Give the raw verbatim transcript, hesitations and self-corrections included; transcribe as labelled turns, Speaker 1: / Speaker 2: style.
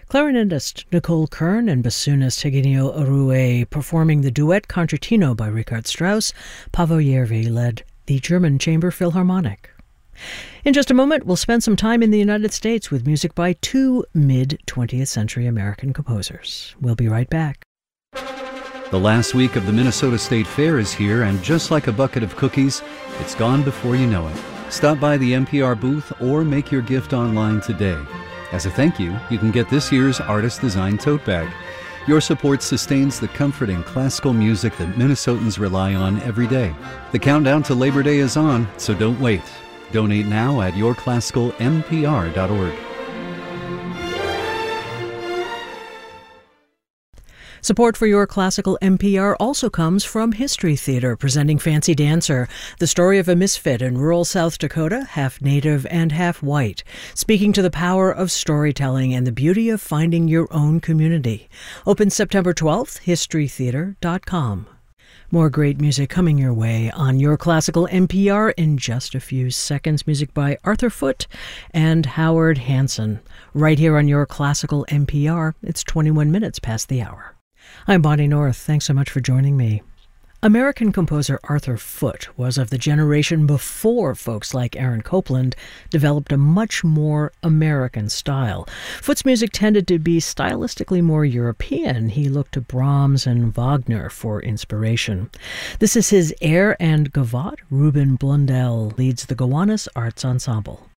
Speaker 1: Clarinetist Nicole Kern and bassoonist Eugenio Arue performing the duet Concertino by Richard Strauss. Paavo Järvi led the German Chamber Philharmonic. In just a moment, we'll spend some time in the United States with music by two mid-twentieth century American composers. We'll be right back.
Speaker 2: The last week of the Minnesota State Fair is here, and just like a bucket of cookies, it's gone before you know it. Stop by the N P R booth or make your gift online today. As a thank you, you can get this year's artist-designed tote bag. Your support sustains the comfort and classical music that Minnesotans rely on every day. The countdown to Labor Day is on, so don't wait. Donate now at your classical n p r dot org.
Speaker 1: Support for Your Classical N P R also comes from History Theater, presenting Fancy Dancer, the story of a misfit in rural South Dakota, half native and half white, speaking to the power of storytelling and the beauty of finding your own community. Open September twelfth, history theater dot com. More great music coming your way on Your Classical N P R in just a few seconds. Music by Arthur Foote and Howard Hanson. Right here on Your Classical N P R, it's twenty-one minutes past the hour. I'm Bonnie North. Thanks so much for joining me. American composer Arthur Foote was of the generation before folks like Aaron Copland developed a much more American style. Foote's music tended to be stylistically more European. He looked to Brahms and Wagner for inspiration. This is his Air and Gavotte. Ruben Blundell leads the Gowanus Arts Ensemble.